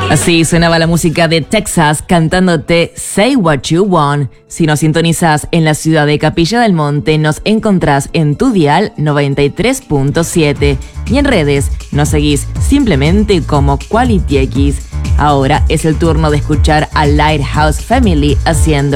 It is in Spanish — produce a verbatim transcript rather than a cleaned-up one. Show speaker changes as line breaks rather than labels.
Así sonaba la música de Texas cantándote Say What You Want. Si nos sintonizas en la ciudad de Capilla del Monte, nos encontrás en tu dial noventa y tres punto siete y en redes nos seguís simplemente como QualityX. Ahora es el turno de escuchar a Lighthouse Family haciendo